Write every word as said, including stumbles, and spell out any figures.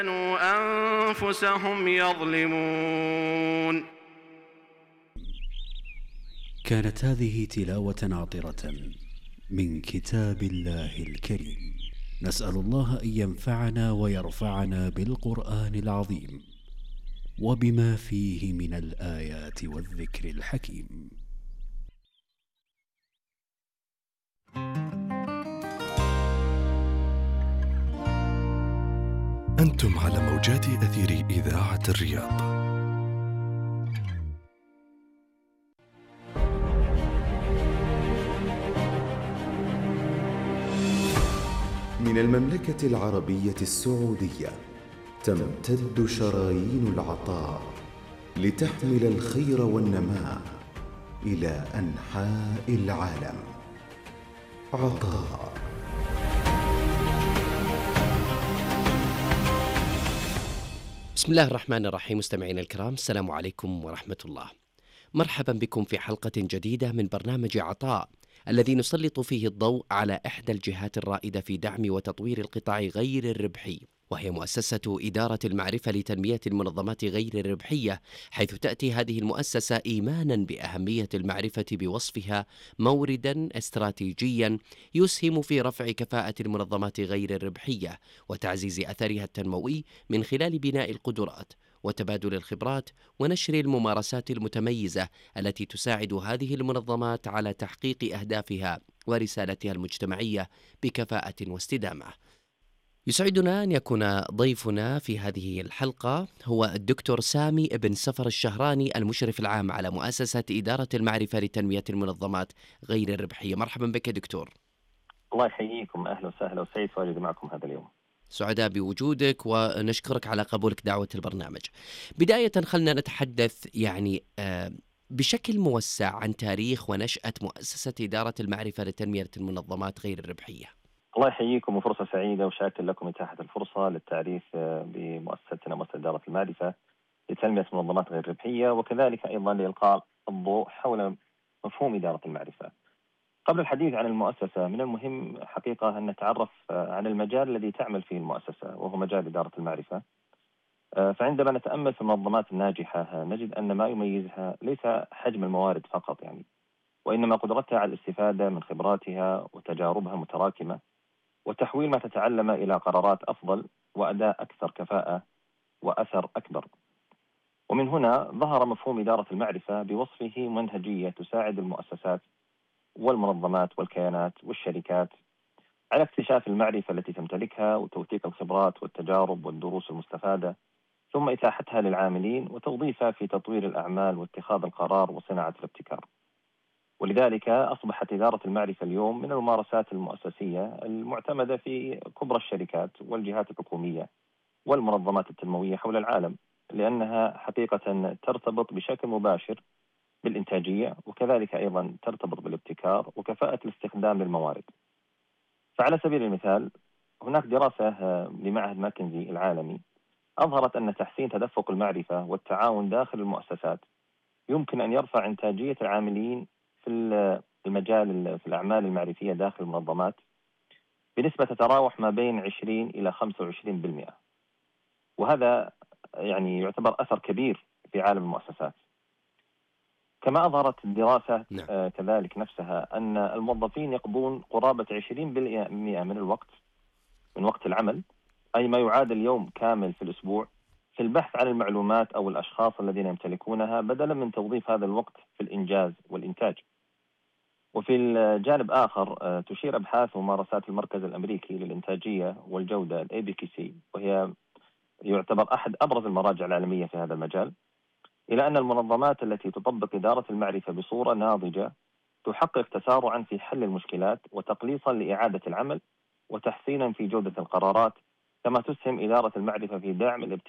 كانوا أنفسهم يظلمون. كانت هذه تلاوة عطرة من كتاب الله الكريم. نسأل الله أن ينفعنا ويرفعنا بالقرآن العظيم وبما فيه من الآيات والذكر الحكيم. أنتم على موجات أثير إذاعة الرياض. من المملكة العربية السعودية تمتد شرايين العطاء لتحمل الخير والنماء إلى أنحاء العالم. عطاء. بسم الله الرحمن الرحيم. مستمعينا الكرام، السلام عليكم ورحمة الله. مرحبا بكم في حلقة جديدة من برنامج عطاء، الذي نسلط فيه الضوء على إحدى الجهات الرائدة في دعم وتطوير القطاع غير الربحي، وهي مؤسسة إدارة المعرفة لتنمية المنظمات غير الربحية، حيث تأتي هذه المؤسسة إيمانا بأهمية المعرفة بوصفها موردا استراتيجيا يسهم في رفع كفاءة المنظمات غير الربحية وتعزيز أثرها التنموي من خلال بناء القدرات وتبادل الخبرات ونشر الممارسات المتميزة التي تساعد هذه المنظمات على تحقيق أهدافها ورسالتها المجتمعية بكفاءة واستدامة. يسعدنا أن يكون ضيفنا في هذه الحلقة هو الدكتور سامي بن سفر الشهراني، المشرف العام على مؤسسة إدارة المعرفة لتنمية المنظمات غير الربحية. مرحبا بك دكتور. الله يحييكم، أهلا وسهلا، وسعيد تواجد معكم هذا اليوم. سعداء بوجودك ونشكرك على قبولك دعوة البرنامج. بداية خلنا نتحدث يعني بشكل موسع عن تاريخ ونشأة مؤسسة إدارة المعرفة لتنمية المنظمات غير الربحية. الله يحييكم، وفرصة سعيدة، وشاكر لكم إتاحة الفرصة للتعريف بمؤسستنا مؤسسة إدارة المعرفة لتنمية المنظمات غير الربحية، وكذلك أيضا لإلقاء الضوء حول مفهوم إدارة المعرفة. قبل الحديث عن المؤسسة، من المهم حقيقة أن نتعرف عن المجال الذي تعمل فيه المؤسسة، وهو مجال إدارة المعرفة. فعندما نتأمل في المنظمات الناجحة نجد أن ما يميزها ليس حجم الموارد فقط يعني، وإنما قدرتها على الاستفادة من خبراتها وتجاربها المتراكمة، وتحويل ما تتعلم إلى قرارات أفضل وأداء أكثر كفاءة وأثر أكبر. ومن هنا ظهر مفهوم إدارة المعرفة بوصفه منهجية تساعد المؤسسات والمنظمات والكيانات والشركات على اكتشاف المعرفة التي تمتلكها وتوثيق الخبرات والتجارب والدروس المستفادة، ثم إتاحتها للعاملين وتوظيفها في تطوير الأعمال واتخاذ القرار وصناعة الابتكار. ولذلك أصبحت إدارة المعرفة اليوم من الممارسات المؤسسية المعتمدة في كبرى الشركات والجهات الحكومية والمنظمات التنموية حول العالم، لأنها حقيقة ترتبط بشكل مباشر بالإنتاجية، وكذلك أيضا ترتبط بالابتكار وكفاءة الاستخدام للموارد. فعلى سبيل المثال، هناك دراسة لمعهد ماكنزي العالمي أظهرت أن تحسين تدفق المعرفة والتعاون داخل المؤسسات يمكن أن يرفع إنتاجية العاملين في المجال في الأعمال المعرفية داخل المنظمات بنسبة تتراوح ما بين عشرين إلى خمسة وعشرين بالمئة، وهذا يعني يعتبر أثر كبير في عالم المؤسسات. كما أظهرت الدراسة نعم. آه كذلك نفسها أن الموظفين يقضون قرابة عشرين بالمئة من الوقت من وقت العمل، أي ما يعادل يوم كامل في الأسبوع، في البحث عن المعلومات أو الأشخاص الذين يمتلكونها، بدلا من توظيف هذا الوقت في الإنجاز والإنتاج. وفي الجانب آخر تشير أبحاث وممارسات المركز الأمريكي للإنتاجية والجودة ال إيه بي كي سي، وهي يعتبر أحد أبرز المراجع العالمية في هذا المجال، إلى أن المنظمات التي تطبق إدارة المعرفة بصورة ناضجة تحقق تسارعا في حل المشكلات وتقليصا لإعادة العمل وتحسينا في جودة القرارات، كما تسهم إدارة المعرفة في دعم الابتكار